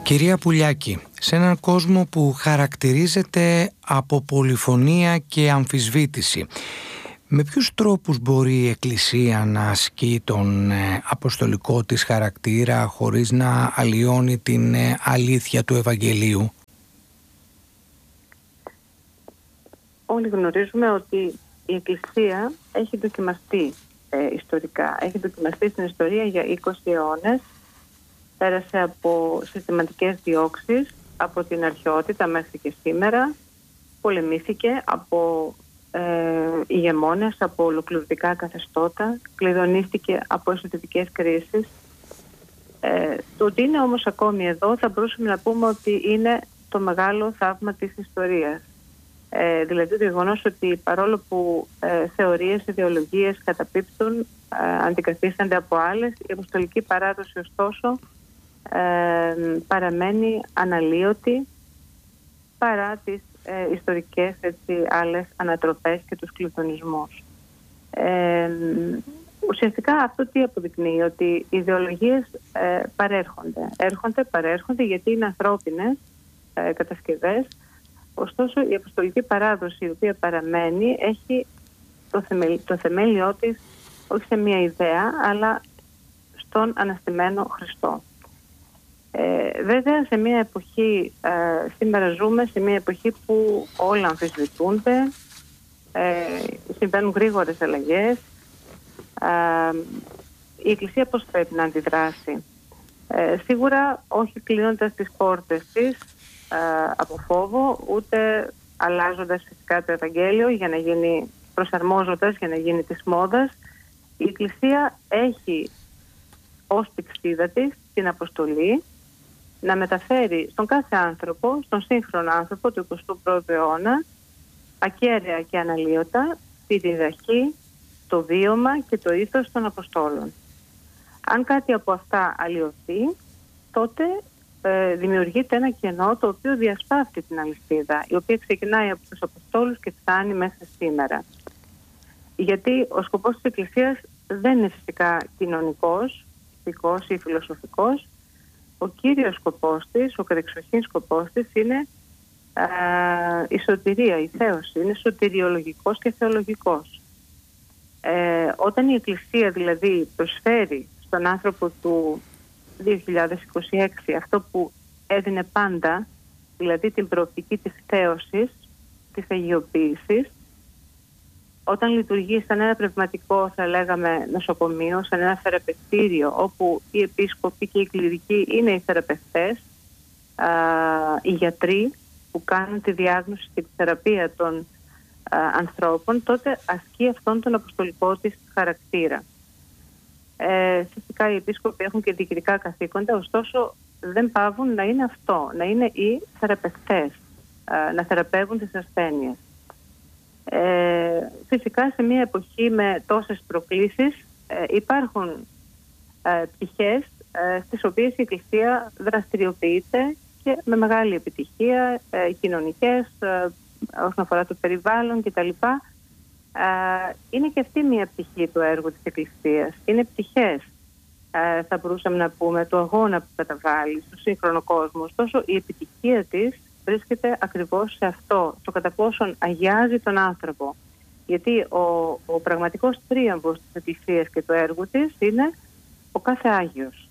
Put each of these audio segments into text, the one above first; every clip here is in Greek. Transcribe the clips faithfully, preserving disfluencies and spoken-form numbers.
Κυρία Πουλιάκη, σε έναν κόσμο που χαρακτηρίζεται από πολυφωνία και αμφισβήτηση, με ποιους τρόπους μπορεί η Εκκλησία να ασκεί τον ε, αποστολικό της χαρακτήρα χωρίς να αλλοιώνει την ε, αλήθεια του Ευαγγελίου? Όλοι γνωρίζουμε ότι η Εκκλησία έχει δοκιμαστεί ε, ιστορικά. Έχει δοκιμαστεί στην ιστορία για είκοσι αιώνες. Πέρασε από συστηματικές διώξεις από την αρχαιότητα μέχρι και σήμερα. Πολεμήθηκε από ε, ηγεμόνες, από ολοκληρωτικά καθεστώτα. Κλειδονίστηκε από εσωτερικές κρίσεις. Ε, το ότι είναι όμως ακόμη εδώ θα μπορούσαμε να πούμε ότι είναι το μεγάλο θαύμα της ιστορίας. Ε, δηλαδή το γεγονός ότι παρόλο που ε, θεωρίες, ιδεολογίες καταπίπτουν, ε, αντικαθίστανται από άλλες, η αποστολική παράδοση ωστόσο ε, παραμένει αναλύωτη παρά τις ε, ιστορικές έτσι, άλλες ανατροπές και τους κλειδονισμούς. Ε, ουσιαστικά αυτό τι αποδεικνύει? Ότι οι ιδεολογίες ε, παρέρχονται. Έρχονται, παρέρχονται γιατί είναι ανθρώπινες ε, κατασκευές. Ωστόσο, η αποστολική παράδοση, η οποία παραμένει, έχει το, θεμελ, το θεμέλιό της όχι σε μία ιδέα, αλλά στον αναστημένο Χριστό. Ε, βέβαια, σε μία εποχή, ε, σήμερα ζούμε σε μία εποχή που όλα αμφισβητούνται, ε, συμβαίνουν γρήγορες αλλαγές. Ε, η Εκκλησία πώς πρέπει να αντιδράσει? Ε, σίγουρα όχι κλείνοντας τις πόρτες της, Uh, από φόβο, ούτε αλλάζοντας φυσικά το Ευαγγέλιο για να γίνει, προσαρμόζοντας για να γίνει της μόδας. Η Εκκλησία έχει ως πηξίδα της την αποστολή να μεταφέρει στον κάθε άνθρωπο, στον σύγχρονο άνθρωπο του εικοστού πρώτου αιώνα, ακέραια και αναλύωτα τη διδαχή, το βίωμα και το ήθος των Αποστόλων. Αν κάτι από αυτά αλλοιωθεί, τότε δημιουργείται ένα κενό το οποίο διασπάφτει την αλυσίδα, η οποία ξεκινάει από τους Αποστόλους και φτάνει μέχρι σήμερα. Γιατί ο σκοπός της Εκκλησίας δεν είναι φυσικά κοινωνικός, ηθικός ή φιλοσοφικός. Ο κύριος σκοπός της, ο κατεξοχήν σκοπός της είναι α, η σωτηρία, η θέωση. Είναι σωτηριολογικός και θεολογικός. Ε, όταν η Εκκλησία δηλαδή προσφέρει στον άνθρωπο του δύο χιλιάδες είκοσι έξι αυτό που έδινε πάντα, δηλαδή την προοπτική της θέωσης, της αγιοποίησης, όταν λειτουργεί σαν ένα πνευματικό, θα λέγαμε, νοσοκομείο, σαν ένα θεραπευτήριο, όπου οι επίσκοποι και οι κληρικοί είναι οι θεραπευτές, α, οι γιατροί που κάνουν τη διάγνωση και τη θεραπεία των α, ανθρώπων, τότε ασκεί αυτόν τον αποστολικό της χαρακτήρα. Ε, φυσικά οι επίσκοποι έχουν και διοικητικά καθήκοντα, ωστόσο δεν παύουν να είναι αυτό, να είναι οι θεραπευτές, ε, να θεραπεύουν τις ασθένειες. Ε, φυσικά σε μια εποχή με τόσες προκλήσεις ε, υπάρχουν ε, πτυχές ε, στις οποίες η Εκκλησία δραστηριοποιείται και με μεγάλη επιτυχία, ε, κοινωνικές, ε, όσον αφορά το περιβάλλον κτλ. Είναι και αυτή μια πτυχή του έργου της Εκκλησίας. Είναι πτυχές, θα μπορούσαμε να πούμε, του αγώνα που καταβάλει στο σύγχρονο κόσμο. Ωστόσο, η επιτυχία της βρίσκεται ακριβώς σε αυτό, το κατά πόσον αγιάζει τον άνθρωπο. Γιατί ο, ο πραγματικός τρίαμβος της Εκκλησίας και του έργου της είναι ο κάθε Άγιος.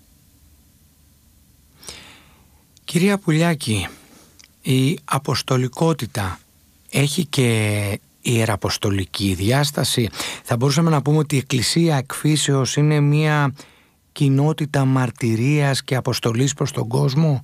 Κυρία Πουλιάκη, η αποστολικότητα έχει και ιεραποστολική διάσταση? Θα μπορούσαμε να πούμε ότι η Εκκλησία εκ φύσεως είναι μια κοινότητα μαρτυρίας και αποστολής προς τον κόσμο?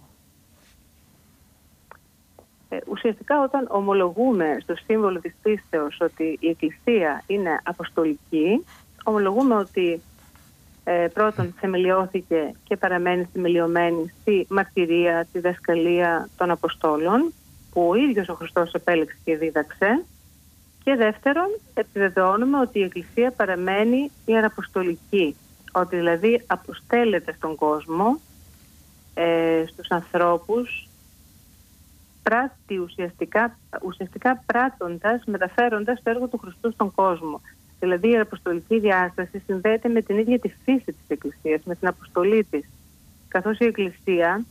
Ε, ουσιαστικά όταν ομολογούμε στο σύμβολο της πίστεως ότι η Εκκλησία είναι αποστολική, ομολογούμε ότι ε, πρώτον θεμελιώθηκε και παραμένει θεμελιωμένη στη μαρτυρία, τη δασκαλία των Αποστόλων, που ο ίδιος ο Χριστός επέλεξε και δίδαξε. Και δεύτερον, επιβεβαιώνουμε ότι η Εκκλησία παραμένει ιεραποστολική, ότι δηλαδή αποστέλλεται στον κόσμο, ε, στους ανθρώπους, πράττει ουσιαστικά, ουσιαστικά πράττοντας, μεταφέροντας το έργο του Χριστού στον κόσμο. Δηλαδή η ιεραποστολική διάσταση συνδέεται με την ίδια τη φύση της Εκκλησίας, με την αποστολή της. Καθώς η Εκκλησία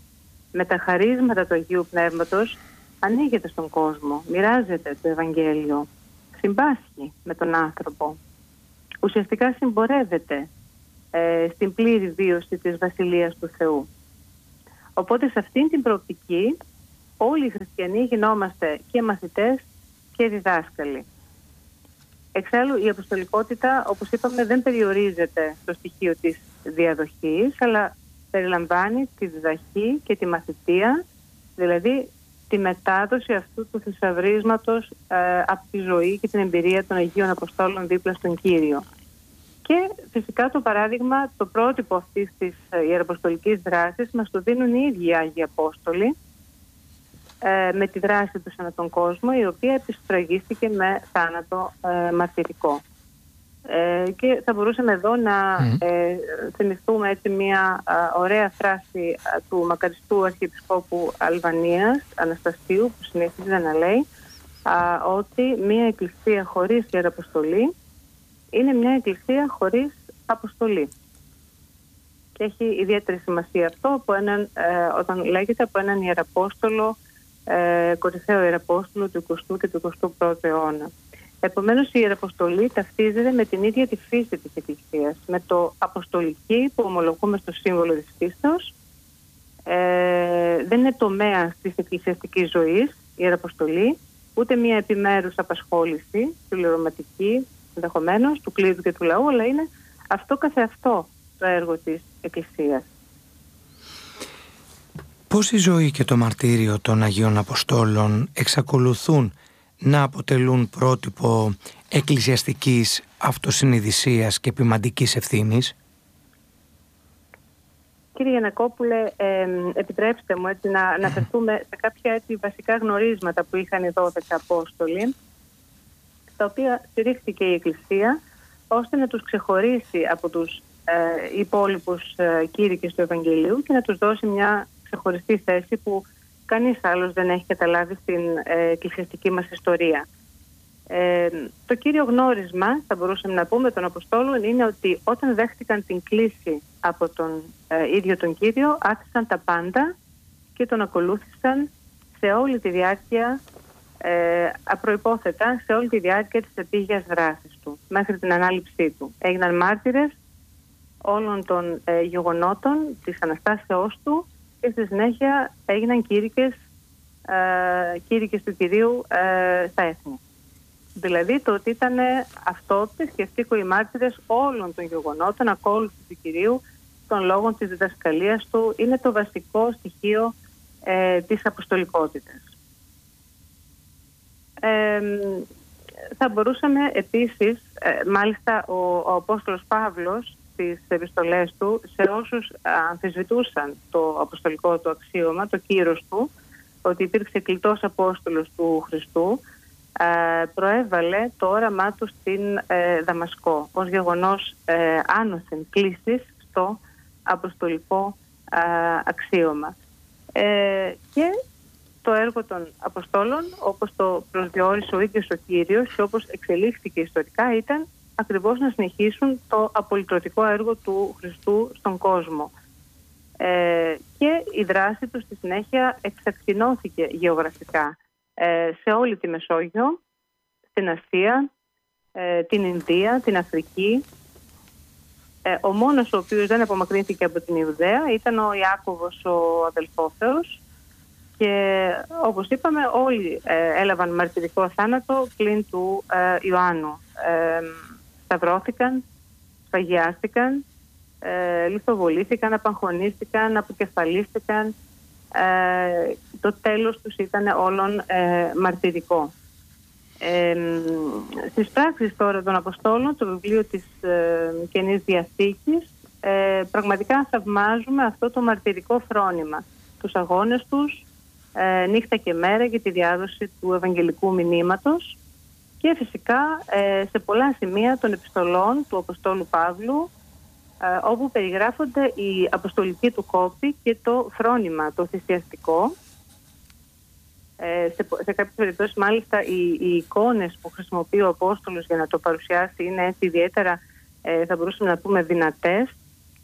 με τα χαρίσματα του Αγίου Πνεύματος ανοίγεται στον κόσμο, μοιράζεται το Ευαγγέλιο, συμπάσχει με τον άνθρωπο. Ουσιαστικά συμπορεύεται ε, στην πλήρη βίωση της Βασιλείας του Θεού. Οπότε σε αυτήν την προοπτική όλοι οι χριστιανοί γινόμαστε και μαθητές και διδάσκαλοι. Εξάλλου η αποστολικότητα, όπως είπαμε, δεν περιορίζεται στο στοιχείο της διαδοχής, αλλά περιλαμβάνει τη διδαχή και τη μαθητεία, δηλαδή τη μετάδοση αυτού του θησαυρίσματος ε, από τη ζωή και την εμπειρία των Αγίων Αποστόλων δίπλα στον Κύριο. Και φυσικά το παράδειγμα, το πρότυπο αυτής της ιεραποστολικής δράσης μας το δίνουν οι ίδιοι Άγιοι Απόστολοι ε, με τη δράση τους ανά τον κόσμο, η οποία επισφραγίστηκε με θάνατο ε, μαρτυρικό. Ε, και θα μπορούσαμε εδώ να mm. ε, θυμηθούμε έτσι μια α, ωραία φράση α, του μακαριστού Αρχιεπισκόπου Αλβανίας, Αναστασίου, που συνήθιζε να λέει α, ότι μια εκκλησία χωρίς ιεραποστολή είναι μια εκκλησία χωρίς αποστολή. Και έχει ιδιαίτερη σημασία αυτό από έναν, ε, όταν λέγεται από έναν ιεραπόστολο, ε, κορυφαίο ιεραπόστολο του εικοστού και του εικοστού πρώτου αιώνα. Επομένως η ιεραποστολή ταυτίζεται με την ίδια τη φύση της Εκκλησίας, με το αποστολική που ομολογούμε στο σύμβολο της πίστεως. Ε, δεν είναι τομέας της εκκλησιαστικής ζωής η ιεραποστολή, ούτε μια επιμέρους απασχόληση, συμπληρωματική ενδεχομένως του κλήρου και του λαού, αλλά είναι αυτό καθεαυτό το έργο της Εκκλησίας. Πώς η ζωή και το μαρτύριο των Αγίων Αποστόλων εξακολουθούν να αποτελούν πρότυπο εκκλησιαστικής αυτοσυνειδησίας και ποιμαντικής ευθύνης? Κύριε Γιαννακόπουλε, ε, επιτρέψτε μου έτσι, να αναφερθούμε σε κάποια έτσι, βασικά γνωρίσματα που είχαν οι δώδεκα Απόστολοι, τα οποία στηρίχθηκε η Εκκλησία ώστε να τους ξεχωρίσει από τους ε, υπόλοιπους ε, κήρυκες του Ευαγγελίου και να τους δώσει μια ξεχωριστή θέση που κανείς άλλος δεν έχει καταλάβει στην ε, εκκλησιαστική μας ιστορία. Ε, το κύριο γνώρισμα, θα μπορούσαμε να πούμε, των Αποστόλων είναι ότι όταν δέχτηκαν την κλήση από τον ε, ίδιο τον Κύριο, άφησαν τα πάντα και τον ακολούθησαν σε όλη τη διάρκεια, ε, απροϋπόθετα, σε όλη τη διάρκεια της επίγειας δράσης του, μέχρι την ανάληψή του. Έγιναν μάρτυρες όλων των ε, γεγονότων της Αναστάσεώς του και στη συνέχεια έγιναν κήρυκες, ε, κήρυκες του Κυρίου ε, στα έθνη. Δηλαδή το ότι ήταν αυτόπτες και ευτύχοι μάρτυρες όλων των γεγονότων, ακόλουθοι του Κυρίου, των λόγων της διδασκαλίας του, είναι το βασικό στοιχείο ε, της αποστολικότητας. Ε, θα μπορούσαμε επίσης, ε, μάλιστα ο, ο Απόστολος Παύλος στις επιστολές του, σε όσους αμφισβητούσαν το αποστολικό του αξίωμα, το κύρος του, ότι υπήρξε κλητός Απόστολος του Χριστού, ε, προέβαλε το όραμά του στην ε, Δαμασκό ως γεγονός ε, άνωθεν κλήσης στο αποστολικό ε, αξίωμα. Ε, και το έργο των Αποστόλων, όπως το προσδιορίσε ο ίδιος ο Κύριος και όπως εξελίχθηκε ιστορικά, ήταν ακριβώς να συνεχίσουν το απολυτρωτικό έργο του Χριστού στον κόσμο. Ε, και η δράση του στη συνέχεια εξακτηνώθηκε γεωγραφικά ε, σε όλη τη Μεσόγειο, στην Ασία, ε, την Ινδία, την Αφρική. Ε, ο μόνος ο οποίος δεν απομακρύνθηκε από την Ιουδαία ήταν ο Ιάκωβος ο αδελφόθεος και όπως είπαμε όλοι ε, έλαβαν μαρτυρικό θάνατο πλην του ε, Ιωάννου. Ε, σταυρώθηκαν, σφαγιάστηκαν, ε, λιθοβολήθηκαν, απαγχωνίστηκαν, αποκεφαλίστηκαν. Ε, το τέλος τους ήταν όλων ε, μαρτυρικό. Ε, στις πράξεις τώρα των Αποστόλων, το βιβλίο της ε, Καινής Διαθήκης, ε, πραγματικά θαυμάζουμε αυτό το μαρτυρικό φρόνημα, τους αγώνες τους ε, νύχτα και μέρα για τη διάδοση του Ευαγγελικού μηνύματος και φυσικά ε, σε πολλά σημεία των επιστολών του Αποστόλου Παύλου, ε, όπου περιγράφονται η αποστολική του κόπη και το φρόνημα, το θυσιαστικό. Ε, σε, σε κάποιες περιπτώσεις μάλιστα οι, οι εικόνες που χρησιμοποιεί ο Απόστολος για να το παρουσιάσει είναι έτσι ιδιαίτερα, ε, θα μπορούσαμε να πούμε, δυνατές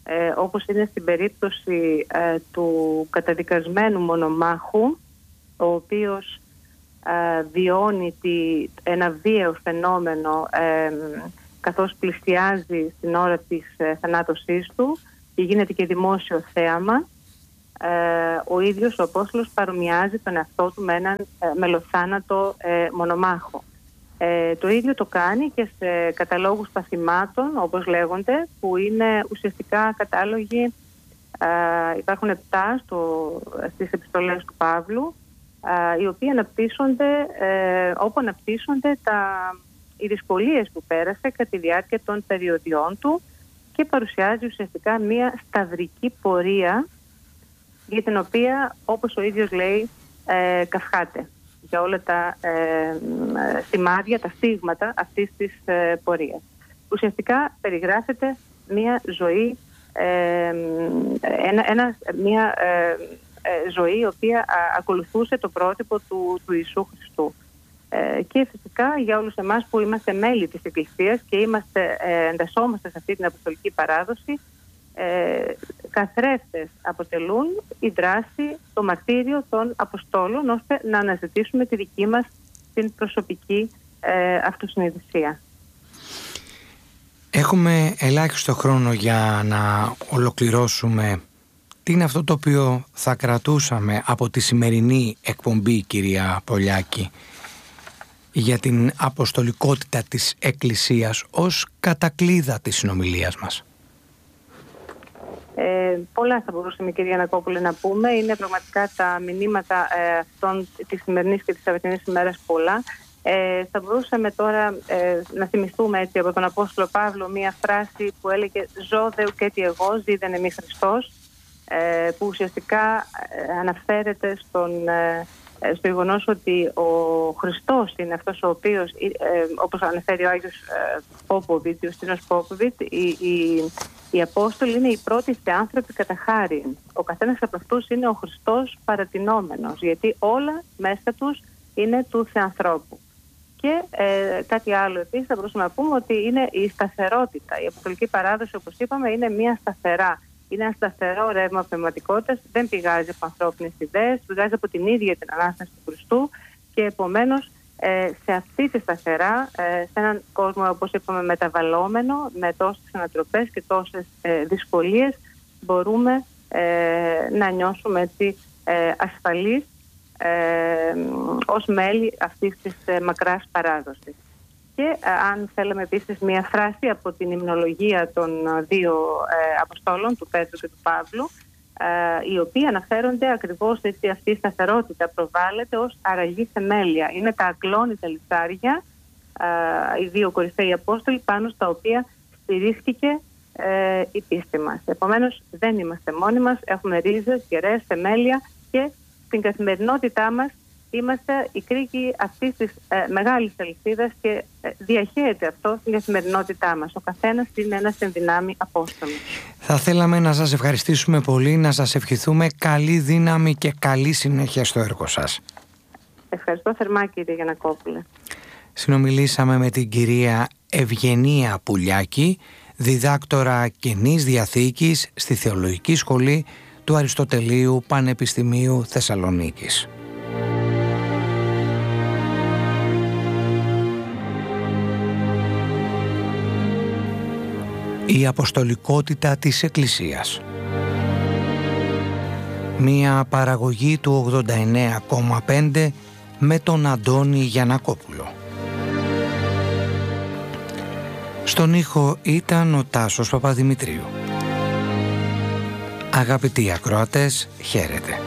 ε, όπως είναι στην περίπτωση ε, του καταδικασμένου μονομάχου, ο οποίος ε, βιώνει τη, ένα βίαιο φαινόμενο ε, καθώς πλησιάζει στην ώρα της ε, θανάτωσής του και γίνεται και δημόσιο θέαμα. Ε, ο ίδιος ο Απόστολος παρομοιάζει τον εαυτό του με έναν ε, μελοθάνατο ε, μονομάχο. Ε, το ίδιο το κάνει και σε καταλόγους παθημάτων, όπως λέγονται, που είναι ουσιαστικά κατάλογοι, ε, υπάρχουν επτά στο, στις επιστολές του Παύλου, ε, οι οποίοι αναπτύσσονται, ε, όπου αναπτύσσονται τα, οι δυσκολίες που πέρασε κατά τη διάρκεια των περιοδιών του και παρουσιάζει ουσιαστικά μία σταυρική πορεία για την οποία, όπως ο ίδιος λέει, ε, καυχάται για όλα τα ε, σημάδια, τα στίγματα αυτής της ε, πορείας. Ουσιαστικά περιγράφεται μια ζωή, ε, ένα, ένα, μια ε, ε, ζωή η οποία α, ακολουθούσε το πρότυπο του, του Ιησού Χριστού. Ε, και φυσικά για όλους εμάς που είμαστε μέλη της Εκκλησίας και είμαστε, ε, εντασσόμαστε σε αυτή την αποστολική παράδοση, Ε, καθρέφτες αποτελούν η δράση, το μαρτύριο των Αποστόλων, ώστε να αναζητήσουμε τη δική μας την προσωπική ε, αυτοσυνειδησία. Έχουμε ελάχιστο χρόνο για να ολοκληρώσουμε. Τι είναι αυτό το οποίο θα κρατούσαμε από τη σημερινή εκπομπή, κυρία Πολιάκη, για την αποστολικότητα της Εκκλησίας ως κατακλείδα της συνομιλίας μας? Ε, πολλά θα μπορούσαμε, κυρία Νακόπουλε, να πούμε. Είναι πραγματικά τα μηνύματα ε, αυτών της σημερινής και της αυριανής ημέρας πολλά. Ε, θα μπορούσαμε τώρα ε, να θυμηθούμε έτσι από τον Απόστολο Παύλο μία φράση που έλεγε «Ζω δε ουκέτι εγώ, ζει δεν εμεί Χριστός», ε, που ουσιαστικά ε, αναφέρεται στον, ε, στο γεγονός ότι ο Χριστός είναι αυτός ο οποίος, ε, όπως αναφέρει ο Άγιος ε, Πόποβιτ, ο Στίνος Πόποβιτ, η, η, οι Απόστολοι είναι οι πρώτοι σε άνθρωποι κατά χάριν. Ο καθένας από αυτούς είναι ο Χριστός παρατηνόμενος, γιατί όλα μέσα τους είναι του Θεανθρώπου. Και ε, κάτι άλλο επίσης θα μπορούσαμε να πούμε ότι είναι η σταθερότητα. Η αποστολική παράδοση, όπως είπαμε, είναι μια σταθερά. Είναι ένα σταθερό ρεύμα πνευματικότητας, δεν πηγάζει από ανθρώπινες ιδέες, πηγάζει από την ίδια την Ανάσταση του Χριστού και επομένως ε, σε αυτή τη σταθερά, ε, σε έναν κόσμο, όπως είπαμε, μεταβαλλόμενο, με τόσες ανατροπές και τόσες ε, δυσκολίες, μπορούμε ε, να νιώσουμε έτσι ε, ασφαλείς ε, ως μέλη αυτής της ε, μακράς παράδοσης. Και αν θέλαμε επίσης μία φράση από την υμνολογία των δύο ε, Αποστόλων, του Πέτρου και του Παύλου, ε, οι οποίοι αναφέρονται ακριβώς έτσι, αυτή η σταθερότητα προβάλλεται ως αραγή θεμέλια. Είναι τα ακλόνητα λιθάρια, ε, οι δύο κορυφαίοι Απόστολοι, πάνω στα οποία στηρίχθηκε ε, η πίστη μας. Επομένως δεν είμαστε μόνοι μας, έχουμε ρίζες, γερές, θεμέλια και στην καθημερινότητά μας είμαστε η κρίκη αυτής της ε, μεγάλης αλυσίδας και ε, διαχέεται αυτό στην καθημερινότητά μας. Ο καθένας είναι ένας ενδυνάμει Απόστολος. Θα θέλαμε να σας ευχαριστήσουμε πολύ, να σας ευχηθούμε καλή δύναμη και καλή συνέχεια στο έργο σας. Ευχαριστώ θερμά, κύριε Γιαννακόπουλε. Συνομιλήσαμε με την κυρία Ευγενία Πουλιάκη, διδάκτορα Καινής Διαθήκης στη Θεολογική Σχολή του Αριστοτελείου Πανεπιστημίου Θεσσαλονίκης. Η αποστολικότητα της Εκκλησίας. Μία παραγωγή του ογδόντα εννέα κόμμα πέντε με τον Αντώνη Γιαννακόπουλο. Στον ήχο ήταν ο Τάσος Παπαδημητρίου. Αγαπητοί ακροατές, χαίρετε.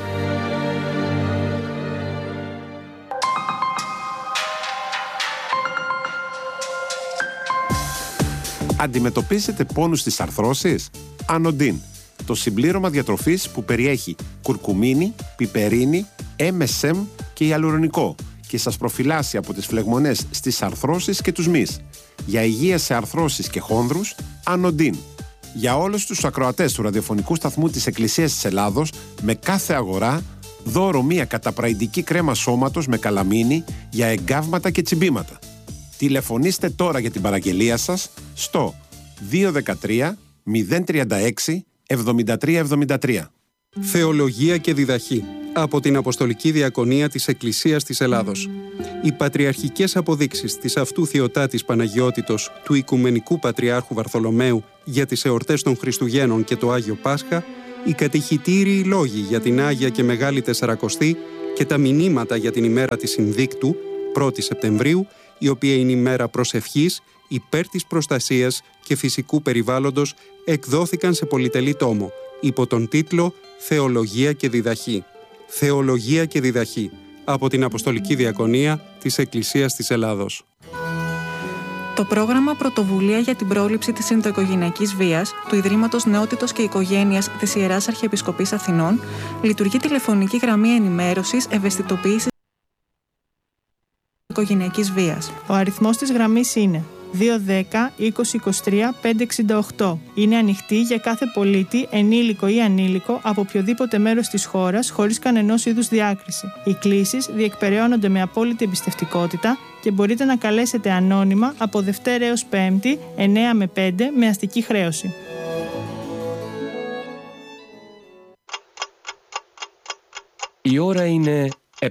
Αντιμετωπίζετε πόνους στις αρθρώσεις? Ανοντίν, το συμπλήρωμα διατροφής που περιέχει κουρκουμίνη, πιπερίνη, εμ ες εμ και ιαλουρονικό και σας προφυλάσσει από τις φλεγμονές στις αρθρώσεις και τους μυς. Για υγεία σε αρθρώσεις και χόνδρους, Ανοντίν. Για όλους τους ακροατές του ραδιοφωνικού σταθμού της Εκκλησίας της Ελλάδος, με κάθε αγορά, δώρο μία καταπραϊντική κρέμα σώματος με καλαμίνη για εγκάβματα και τσιμπήματα. Τηλεφωνήστε τώρα για την παραγγελία σας στο δύο ένα τρία μηδέν τρία έξι εβδομήντα τρία εβδομήντα τρία. Θεολογία και διδαχή από την Αποστολική Διακονία της Εκκλησίας της Ελλάδος. Οι πατριαρχικές αποδείξεις της αυτού Θεοτάτης Παναγιώτητος του Οικουμενικού Πατριάρχου Βαρθολομαίου για τις εορτές των Χριστουγέννων και το Άγιο Πάσχα, οι κατηχητήριοι λόγοι για την Άγια και Μεγάλη Τεσσαρακοστή και τα μηνύματα για την ημέρα της Συνδίκτου, πρώτη Σεπτεμβρίου, η οποία είναι ημέρα προσευχής, υπέρ της προστασίας και φυσικού περιβάλλοντος, εκδόθηκαν σε πολυτελή τόμο, υπό τον τίτλο «Θεολογία και διδαχή». Θεολογία και διδαχή, από την Αποστολική Διακονία της Εκκλησίας της Ελλάδος. Το πρόγραμμα Πρωτοβουλία για την πρόληψη της ενδοοικογενειακής βίας του Ιδρύματος Νεότητος και Οικογένειας της Ιεράς Αρχιεπισκοπής Αθηνών λειτουργεί τηλεφωνική γραμμή ενημέρωσης, ευαισθητοποίησης οικογενειακής βίας. Ο αριθμός της γραμμής είναι δύο δέκα είκοσι είκοσι τρία πεντακόσια εξήντα οκτώ. Είναι ανοιχτή για κάθε πολίτη, ενήλικο ή ανήλικο, από οποιοδήποτε μέρος της χώρας, χωρίς κανενός είδους διάκριση. Οι κλήσεις διεκπεραιώνονται με απόλυτη εμπιστευτικότητα και μπορείτε να καλέσετε ανώνυμα από Δευτέρα έως Πέμπτη, εννέα με πέντε, με αστική χρέωση. Η ώρα είναι